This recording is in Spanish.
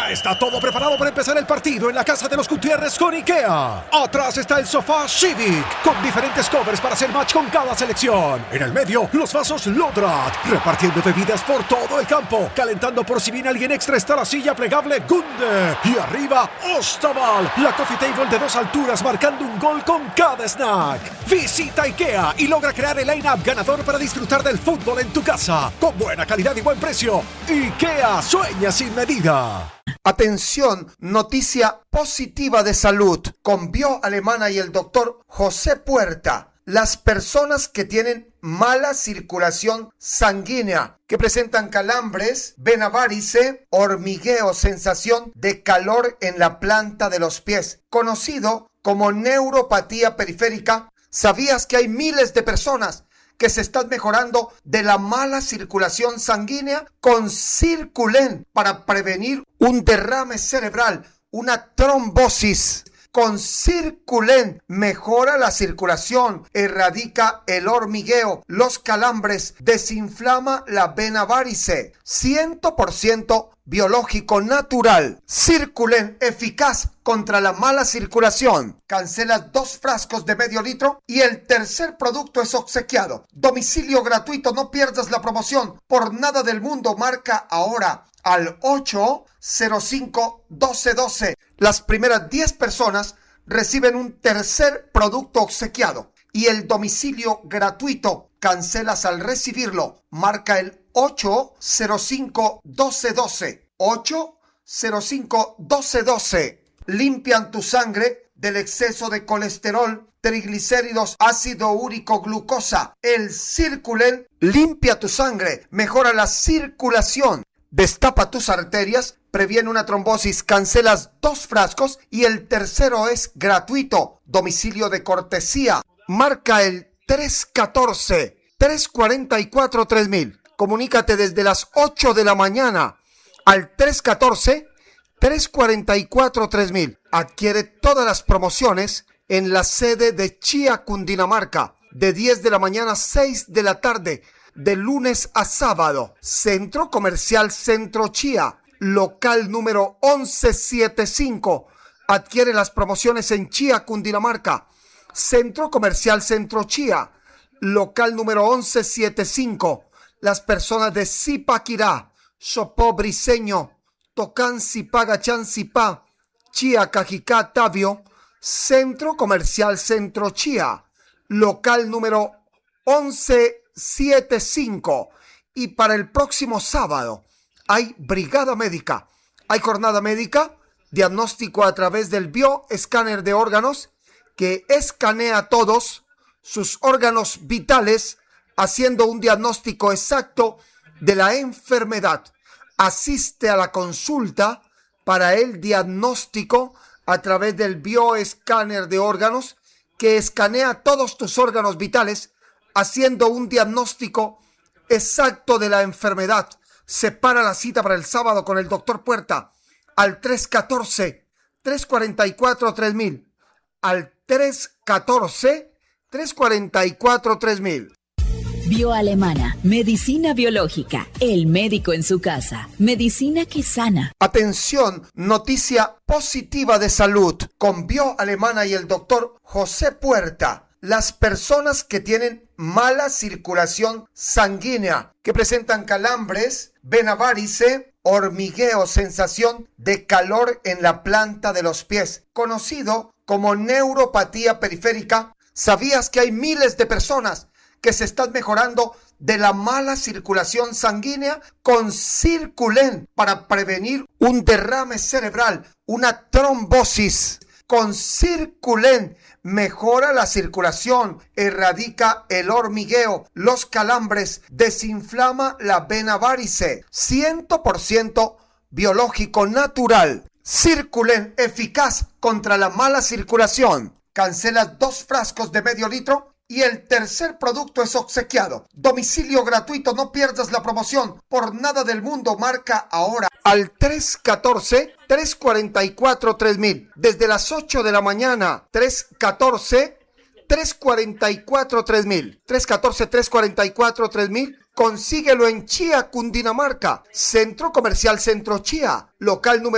Ya está todo preparado para empezar el partido en la casa de los Gutiérrez con IKEA. Atrás está el sofá Civic, con diferentes covers para hacer match con cada selección. En el medio, los vasos Lodrat, repartiendo bebidas por todo el campo. Calentando por si viene alguien extra está la silla plegable Gunde. Y arriba, Ostaval, la coffee table de 2 alturas marcando un gol con cada snack. Visita IKEA y logra crear el line-up ganador para disfrutar del fútbol en tu casa. Con buena calidad y buen precio. IKEA, sueña sin medida. Atención, noticia positiva de salud con Bio Alemana y el doctor José Puerta. Las personas que tienen mala circulación sanguínea, que presentan calambres, vena varice, hormigueo, sensación de calor en la planta de los pies, conocido como neuropatía periférica. ¿Sabías que hay miles de personas que se están mejorando de la mala circulación sanguínea con Circulen para prevenir un derrame cerebral, una trombosis? Con Circulen mejora la circulación, erradica el hormigueo, los calambres, desinflama la vena varice. 100% biológico natural. Circulen eficaz contra la mala circulación. Cancelas 2 frascos de medio litro y el tercer producto es obsequiado. Domicilio gratuito, no pierdas la promoción. Por nada del mundo, marca ahora al 805-1212. Las primeras 10 personas reciben un tercer producto obsequiado y el domicilio gratuito. Cancelas al recibirlo. Marca el 805-1212. 805-1212. Limpian tu sangre del exceso de colesterol, triglicéridos, ácido úrico, glucosa. El Circulen limpia tu sangre, mejora la circulación, destapa tus arterias, previene una trombosis. Cancelas 2 frascos y el tercero es gratuito. Domicilio de cortesía. Marca el 314-344-3000. Comunícate desde las 8 de la mañana al 314-344-3000. Adquiere todas las promociones en la sede de Chía, Cundinamarca, de 10 de la mañana a 6 de la tarde, de lunes a sábado. Centro Comercial Centro Chía, local número 1175. Adquiere las promociones en Chía, Cundinamarca. Centro Comercial Centro Chía, local número 1175. Las personas de Zipaquirá, Sopó Briseño, Tocán Zipá, Gachán Zipá, Chía, Cajicá, Tabio. Centro Comercial Centro Chía, local número 1175. Y para el próximo sábado hay brigada médica, hay jornada médica, diagnóstico a través del bioescáner de órganos que escanea todos sus órganos vitales, haciendo un diagnóstico exacto de la enfermedad. Asiste a la consulta para el diagnóstico a través del bioescáner de órganos que escanea todos tus órganos vitales, haciendo un diagnóstico exacto de la enfermedad. Separa la cita para el sábado con el doctor Puerta al 314-344-3000. Al 314-344-3000. Bio Alemana, medicina biológica, el médico en su casa, medicina que sana. Atención, noticia positiva de salud con Bio Alemana y el doctor José Puerta. Las personas que tienen mala circulación sanguínea, que presentan calambres, vena varice, hormigueo, sensación de calor en la planta de los pies, conocido como neuropatía periférica. ¿Sabías que hay miles de personas que se están mejorando de la mala circulación sanguínea con Circulen para prevenir un derrame cerebral, una trombosis? Con Circulen mejora la circulación, erradica el hormigueo, los calambres, desinflama la vena varice. 100% biológico natural. Circulen eficaz contra la mala circulación. Cancelas 2 frascos de medio litro y el tercer producto es obsequiado. Domicilio gratuito, no pierdas la promoción. Por nada del mundo, marca ahora al 314-344-3000. Desde las 8 de la mañana, 314-344-3000. 314-344-3000. Consíguelo en Chía, Cundinamarca. Centro Comercial Centro Chía, local número